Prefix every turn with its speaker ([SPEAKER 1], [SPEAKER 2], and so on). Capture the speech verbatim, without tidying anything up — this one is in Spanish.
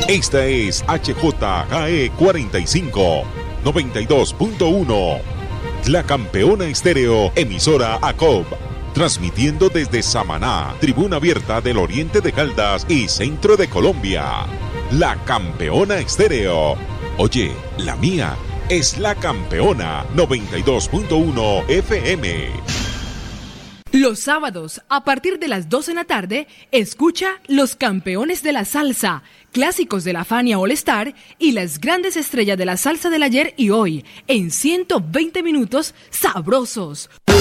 [SPEAKER 1] Esta es H J K E cuarenta y cinco, noventa y dos punto uno. La Campeona Estéreo, emisora A C O B. Transmitiendo desde Samaná, tribuna abierta del oriente de Caldas y centro de Colombia. La Campeona Estéreo. Oye, la mía es La Campeona noventa y dos punto uno F M.
[SPEAKER 2] Los sábados, a partir de las doce en la tarde, escucha Los Campeones de la Salsa, clásicos de la Fania All Star y las grandes estrellas de la salsa del ayer y hoy, en ciento veinte minutos sabrosos.